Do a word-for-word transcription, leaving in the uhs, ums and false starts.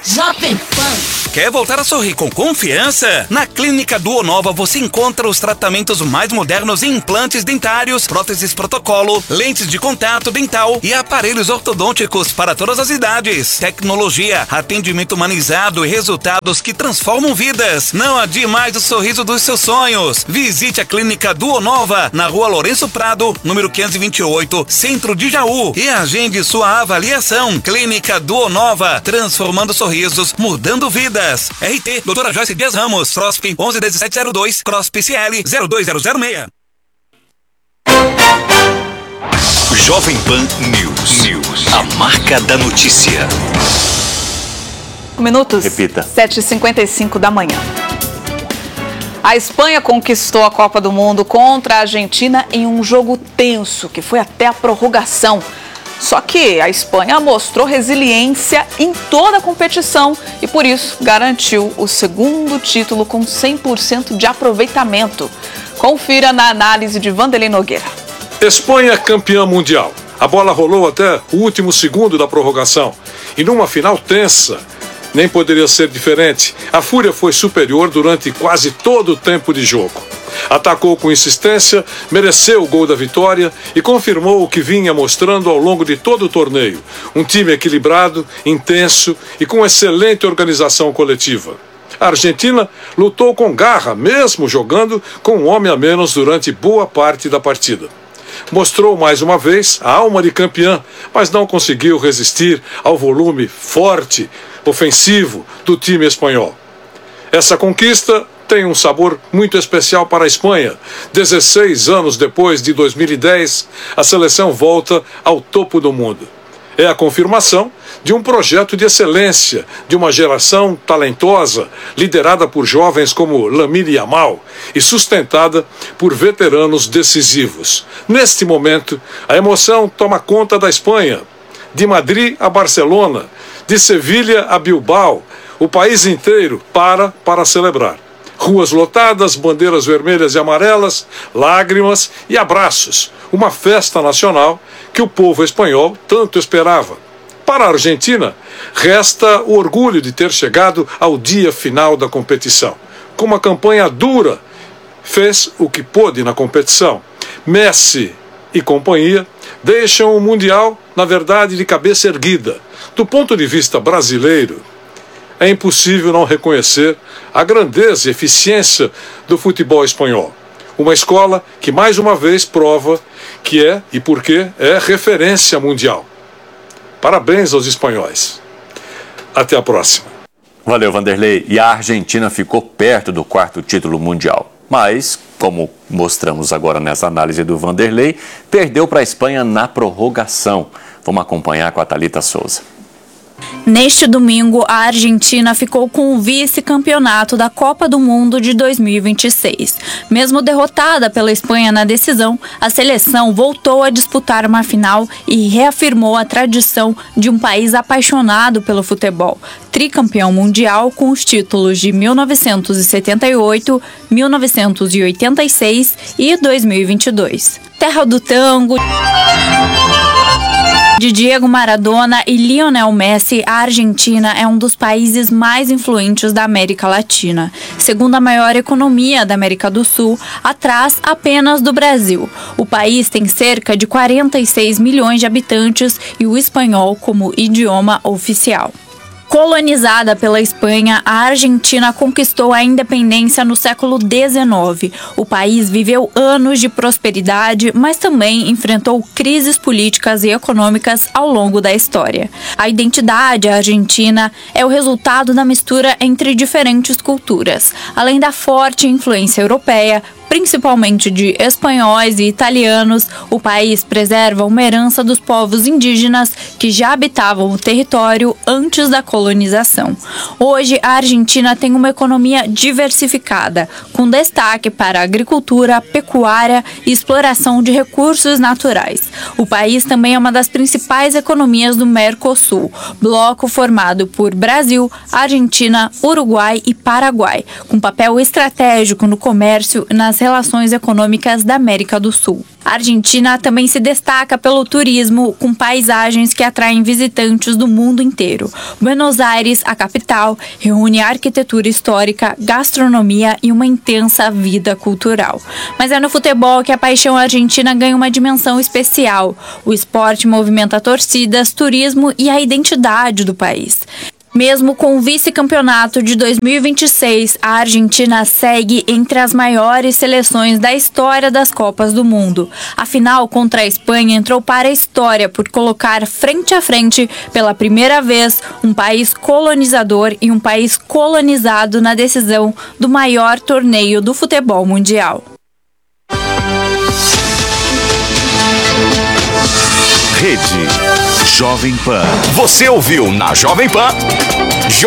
Jovem Pan. Quer voltar a sorrir com confiança? Na Clínica Duonova você encontra os tratamentos mais modernos em implantes dentários, próteses protocolo, lentes de contato dental e aparelhos ortodônticos para todas as idades. Tecnologia, atendimento humanizado e resultados que transformam vidas. Não adie mais o sorriso dos seus sonhos. Visite a Clínica Duonova na Rua Lourenço Prado, número quinhentos e vinte e oito, Centro de Jaú, e agende sua avaliação. Clínica Duonova, transformando sorrisos, mudando vidas. R T, doutora Joyce Dias Ramos, C R O S P onze dezessete zero dois, C R O S P C L zero dois zero zero seis. Jovem Pan News. News. A marca da notícia. Minutos. Repita. sete e cinquenta e cinco da manhã. A Espanha conquistou a Copa do Mundo contra a Argentina em um jogo tenso, que foi até a prorrogação. Só que a Espanha mostrou resiliência em toda a competição e, por isso, garantiu o segundo título com cem por cento de aproveitamento. Confira na análise de Vanderlei Nogueira. Espanha campeã mundial. A bola rolou até o último segundo da prorrogação. E numa final tensa, nem poderia ser diferente. A Fúria foi superior durante quase todo o tempo de jogo. Atacou com insistência, mereceu o gol da vitória e confirmou o que vinha mostrando ao longo de todo o torneio. Um time equilibrado, intenso e com excelente organização coletiva. A Argentina lutou com garra, mesmo jogando com um homem a menos durante boa parte da partida. Mostrou mais uma vez a alma de campeã, mas não conseguiu resistir ao volume forte, ofensivo do time espanhol. Essa conquista tem um sabor muito especial para a Espanha. dezesseis anos depois de dois mil e dez, a seleção volta ao topo do mundo. É a confirmação de um projeto de excelência, de uma geração talentosa, liderada por jovens como Lamine Yamal e sustentada por veteranos decisivos. Neste momento, a emoção toma conta da Espanha. De Madrid a Barcelona, de Sevilha a Bilbao, o país inteiro para para celebrar. Ruas lotadas, bandeiras vermelhas e amarelas, lágrimas e abraços. Uma festa nacional que o povo espanhol tanto esperava. Para a Argentina, resta o orgulho de ter chegado ao dia final da competição. Com uma campanha dura, fez o que pôde na competição. Messi e companhia deixam o Mundial, na verdade, de cabeça erguida. Do ponto de vista brasileiro, é impossível não reconhecer a grandeza e eficiência do futebol espanhol. Uma escola que mais uma vez prova que é e porque é referência mundial. Parabéns aos espanhóis. Até a próxima. Valeu, Vanderlei. E a Argentina ficou perto do quarto título mundial. Mas, como mostramos agora nessa análise do Vanderlei, perdeu para a Espanha na prorrogação. Vamos acompanhar com a Thalita Souza. Neste domingo, a Argentina ficou com o vice-campeonato da Copa do Mundo de dois mil e vinte e seis. Mesmo derrotada pela Espanha na decisão, a seleção voltou a disputar uma final e reafirmou a tradição de um país apaixonado pelo futebol. Tricampeão mundial com os títulos de mil novecentos e setenta e oito, mil novecentos e oitenta e seis e dois mil e vinte e dois. Terra do tango de Diego Maradona e Lionel Messi, a Argentina é um dos países mais influentes da América Latina, segunda maior economia da América do Sul, atrás apenas do Brasil. O país tem cerca de quarenta e seis milhões de habitantes e o espanhol como idioma oficial. Colonizada pela Espanha, a Argentina conquistou a independência no século dezenove. O país viveu anos de prosperidade, mas também enfrentou crises políticas e econômicas ao longo da história. A identidade argentina é o resultado da mistura entre diferentes culturas, além da forte influência europeia, principalmente de espanhóis e italianos. O país preserva uma herança dos povos indígenas que já habitavam o território antes da colonização. Hoje, a Argentina tem uma economia diversificada, com destaque para a agricultura, pecuária e exploração de recursos naturais. O país também é uma das principais economias do Mercosul, bloco formado por Brasil, Argentina, Uruguai e Paraguai, com papel estratégico no comércio e nas relações econômicas da América do Sul. A Argentina também se destaca pelo turismo, com paisagens que atraem visitantes do mundo inteiro. Buenos Aires, a capital, reúne arquitetura histórica, gastronomia e uma intensa vida cultural. Mas é no futebol que a paixão argentina ganha uma dimensão especial. O esporte movimenta torcidas, turismo e a identidade do país. Mesmo com o vice-campeonato de dois mil e vinte e seis, a Argentina segue entre as maiores seleções da história das Copas do Mundo. A final contra a Espanha entrou para a história por colocar frente a frente, pela primeira vez, um país colonizador e um país colonizado na decisão do maior torneio do futebol mundial. Rede Jovem Pan. Você ouviu na Jovem Pan?